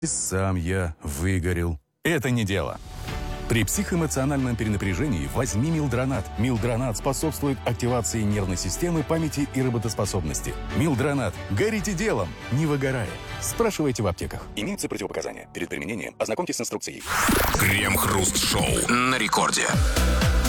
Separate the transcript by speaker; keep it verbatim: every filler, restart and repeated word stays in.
Speaker 1: Сам я выгорел. Это не дело. При психоэмоциональном перенапряжении возьми Милдронат. Милдронат способствует активации нервной системы, памяти и работоспособности. Милдронат. Горите делом, не выгорая. Спрашивайте в аптеках. Имеются противопоказания. Перед применением ознакомьтесь с инструкцией.
Speaker 2: Крем-хруст-шоу на рекорде.